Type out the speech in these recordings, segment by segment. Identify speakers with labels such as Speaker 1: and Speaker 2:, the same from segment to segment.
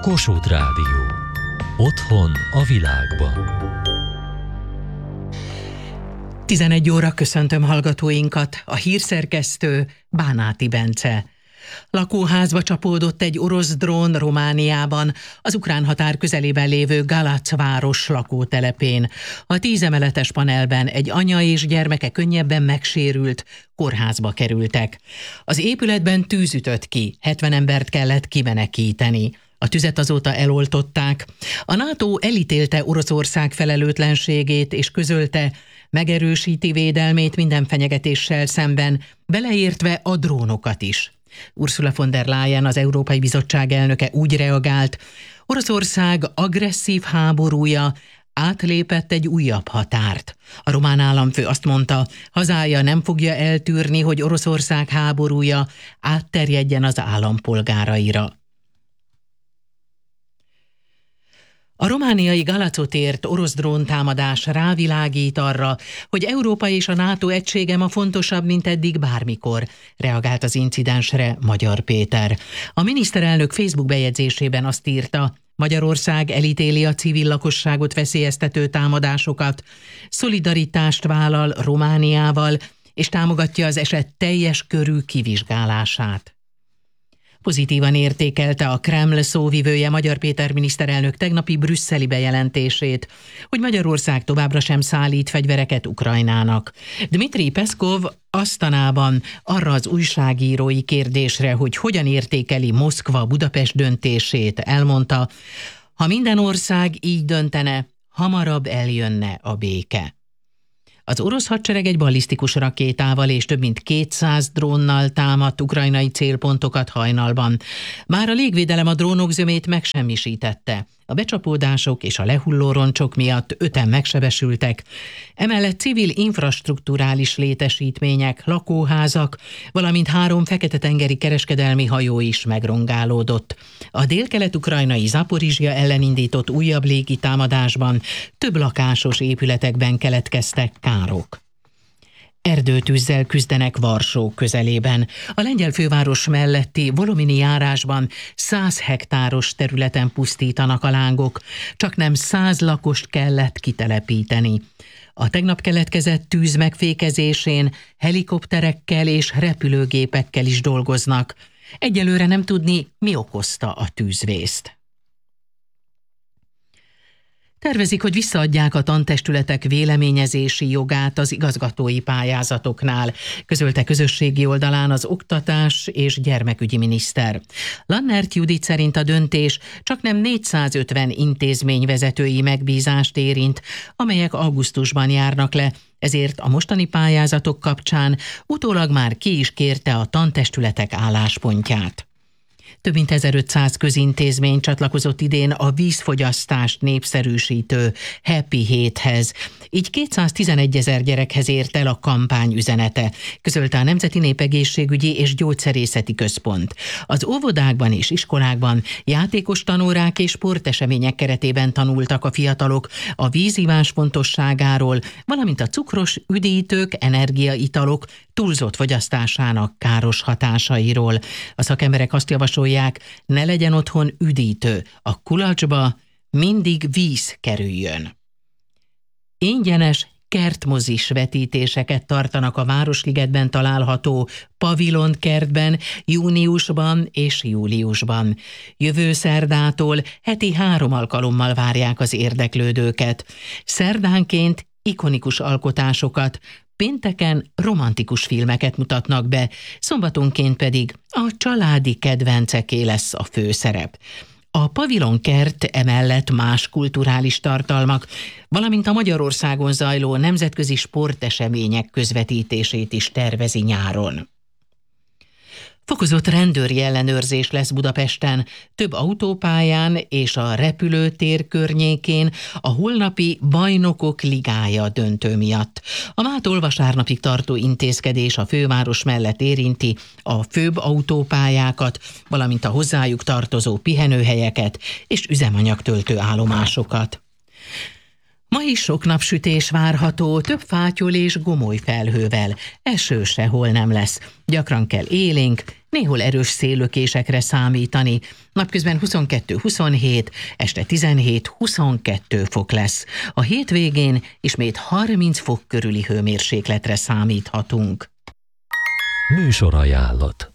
Speaker 1: Kossuth Rádió. Otthon a világban.
Speaker 2: 11 óra, köszöntöm hallgatóinkat, a hírszerkesztő Bánáti Bence. Lakóházba csapódott egy orosz drón Romániában, az ukrán határ közelében lévő Galac város lakótelepén. A 10 emeletes panelben egy anya és gyermeke könnyebben megsérült, kórházba kerültek. Az épületben tűz ütött ki, 70 embert kellett kimenekíteni. A tüzet azóta eloltották. A NATO elítélte Oroszország felelőtlenségét és közölte, megerősíti védelmét minden fenyegetéssel szemben, beleértve a drónokat is. Ursula von der Leyen, az Európai Bizottság elnöke úgy reagált, Oroszország agresszív háborúja átlépett egy újabb határt. A román államfő azt mondta, hazája nem fogja eltűrni, hogy Oroszország háborúja átterjedjen az állampolgáraira. A romániai Galacot ért orosz dróntámadás rávilágít arra, hogy Európa és a NATO egysége ma fontosabb, mint eddig bármikor, reagált az incidensre Magyar Péter. A miniszterelnök Facebook bejegyzésében azt írta, Magyarország elítéli a civil lakosságot veszélyeztető támadásokat, szolidaritást vállal Romániával, és támogatja az eset teljes körű kivizsgálását. Pozitívan értékelte a Kreml szóvivője Magyar Péter miniszterelnök tegnapi brüsszeli bejelentését, hogy Magyarország továbbra sem szállít fegyvereket Ukrajnának. Dmitri Peszkov Asztanában arra az újságírói kérdésre, hogy hogyan értékeli Moszkva Budapest döntését, elmondta, ha minden ország így döntene, hamarabb eljönne a béke. Az orosz hadsereg egy ballisztikus rakétával és több mint 200 drónnal támadt ukrajnai célpontokat hajnalban. Már a légvédelem a drónok zömét megsemmisítette. A becsapódások és a lehulló roncsok miatt 5-en megsebesültek. Emellett civil infrastrukturális létesítmények, lakóházak, valamint 3 fekete-tengeri kereskedelmi hajó is megrongálódott. A délkelet-ukrajnai Zaporizsja ellen indított újabb légitámadásban több lakásos épületekben keletkeztek károk. Erdőtűzzel küzdenek Varsó közelében. A lengyel főváros melletti Volomini járásban 100 hektáros területen pusztítanak a lángok, csaknem 100 lakost kellett kitelepíteni. A tegnap keletkezett tűz megfékezésén helikopterekkel és repülőgépekkel is dolgoznak. Egyelőre nem tudni, mi okozta a tűzvészt. Tervezik, hogy visszaadják a tantestületek véleményezési jogát az igazgatói pályázatoknál, közölte közösségi oldalán az oktatás és gyermekügyi miniszter. Lannert Judit szerint a döntés csaknem 450 intézményvezetői megbízást érint, amelyek augusztusban járnak le, ezért a mostani pályázatok kapcsán utólag már ki is kérte a tantestületek álláspontját. Több mint 1500 közintézmény csatlakozott idén a vízfogyasztást népszerűsítő Happy Héthez. Így 211 000 gyerekhez ért el a kampány üzenete, közölte a Nemzeti Népegészségügyi és Gyógyszerészeti Központ. Az óvodákban és iskolákban játékos tanórák és sportesemények keretében tanultak a fiatalok a vízivás fontosságáról, valamint a cukros üdítők, energiaitalok túlzott fogyasztásának káros hatásairól. A szakemberek azt javasolják, ne legyen otthon üdítő, a kulacsba mindig víz kerüljön. Ingyenes kertmozis vetítéseket tartanak a Városligetben található Pavilon kertben júniusban és júliusban. Jövő szerdától heti 3 alkalommal várják az érdeklődőket. Szerdánként ikonikus alkotásokat, pénteken romantikus filmeket mutatnak be, szombatonként pedig a családi kedvenceké lesz a főszerep. A pavilonkert emellett más kulturális tartalmak, valamint a Magyarországon zajló nemzetközi sportesemények közvetítését is tervezi nyáron. Fokozott rendőri ellenőrzés lesz Budapesten, több autópályán és a repülőtér környékén a holnapi Bajnokok Ligája döntő miatt. A mától vasárnapig tartó intézkedés a főváros mellett érinti a főbb autópályákat, valamint a hozzájuk tartozó pihenőhelyeket és üzemanyagtöltő állomásokat. Ma is sok napsütés várható, több fátyol és gomoly felhővel. Eső sehol nem lesz. Gyakran kell élénk, néhol erős széllökésekre számítani. Napközben 22-27, este 17-22 fok lesz. A hétvégén ismét 30 fok körüli hőmérsékletre számíthatunk.
Speaker 1: Műsorajánlat.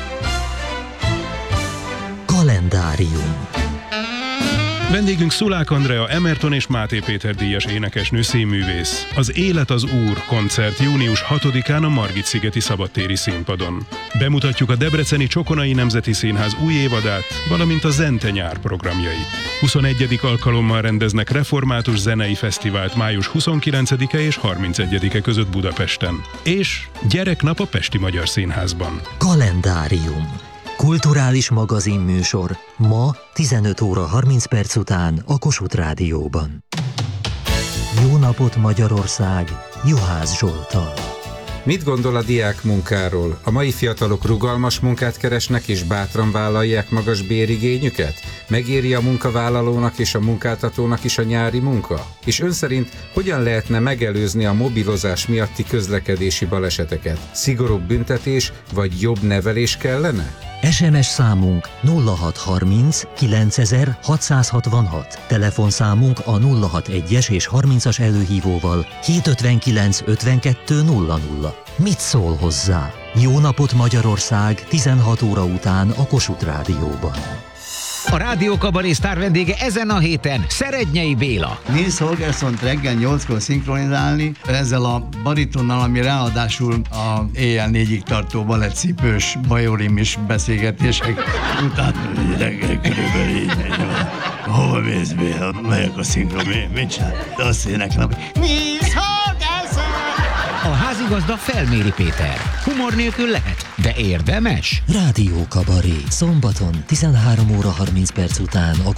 Speaker 3: Kalendárium.
Speaker 4: Vendégünk Szulák Andrea, Emerton és Máté Péter díjas énekesnő, színművész. Az Élet az Úr koncert június 6-án a Margit-szigeti szabadtéri színpadon. Bemutatjuk a debreceni Csokonai Nemzeti Színház új évadát, valamint a Zente nyár programjait. 21. alkalommal rendeznek református zenei fesztivált május 29-e és 31-e között Budapesten. És Gyereknap a Pesti Magyar Színházban.
Speaker 3: Kalendárium. Kulturális magazinműsor ma 15 óra 30 perc után a Kossuth Rádióban. Jó napot Magyarország! Juhász Zsolttal.
Speaker 5: Mit gondol a diák munkáról? A mai fiatalok rugalmas munkát keresnek és bátran vállalják magas bérigényüket? Megéri a munkavállalónak és a munkáltatónak is a nyári munka? És ön szerint hogyan lehetne megelőzni a mobilozás miatti közlekedési baleseteket? Szigorúbb büntetés vagy jobb nevelés kellene?
Speaker 3: SMS számunk 0630 9000 666. Telefonszámunk a 061-es és 30-as előhívóval 759 52 00. Mit szól hozzá? Jó napot Magyarország 16 óra után a Kossuth Rádióban.
Speaker 6: A Rádió Kabaré sztár vendége ezen a héten Szerednyei Béla.
Speaker 7: Nils Holgerssont reggel 8-kor szinkronizálni, ezzel a baritonnal, ami ráadásul a éjjel 4-ig tartó balettcipős bajorimis beszélgetések után reggel körülbelül így megy. Hova mész, Béla? Melyek a szinkron? Mit csinál? De azt éneklem, Nils Holgersson!
Speaker 6: A házigazda Felméri Péter. Humor nélkül lehet, de érdemes.
Speaker 3: Rádió Kabaré. Szombaton 13 óra 30 perc után a